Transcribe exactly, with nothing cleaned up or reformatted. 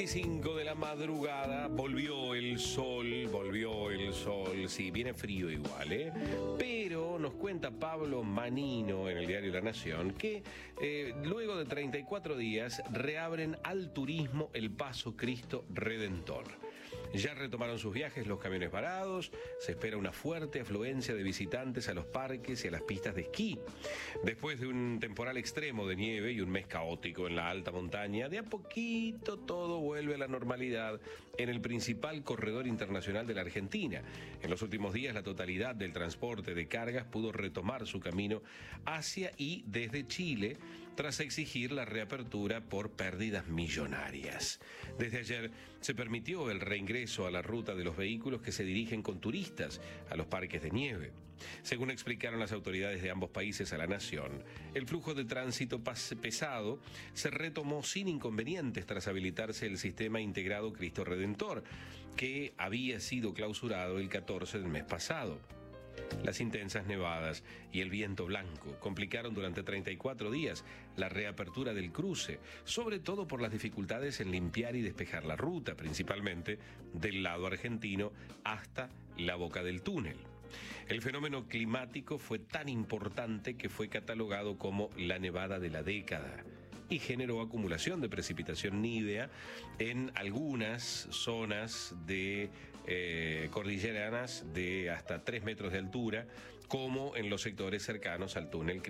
veinticinco de la madrugada, volvió el sol, volvió el sol, sí, viene frío igual, ¿eh? Pero nos cuenta Pablo Manino en el diario La Nación que eh, luego de treinta y cuatro días reabren al turismo el Paso Cristo Redentor. Ya retomaron sus viajes los camiones varados, se espera una fuerte afluencia de visitantes a los parques y a las pistas de esquí. Después de un temporal extremo de nieve y un mes caótico en la alta montaña, de a poquito todo vuelve a la normalidad en el principal corredor internacional de la Argentina. En los últimos días, la totalidad del transporte de cargas pudo retomar su camino hacia y desde Chile, tras exigir la reapertura por pérdidas millonarias. Desde ayer se permitió el reingreso a la ruta de los vehículos que se dirigen con turistas a los parques de nieve. Según explicaron las autoridades de ambos países a La Nación, el flujo de tránsito pesado se retomó sin inconvenientes tras habilitarse el sistema integrado Cristo Redentor, que había sido clausurado el catorce del mes pasado. Las intensas nevadas y el viento blanco complicaron durante treinta y cuatro días la reapertura del cruce, sobre todo por las dificultades en limpiar y despejar la ruta, principalmente del lado argentino hasta la boca del túnel. El fenómeno climático fue tan importante que fue catalogado como la nevada de la década y generó acumulación de precipitación nívea en algunas zonas de eh, cordilleranas de hasta tres metros de altura, como en los sectores cercanos al túnel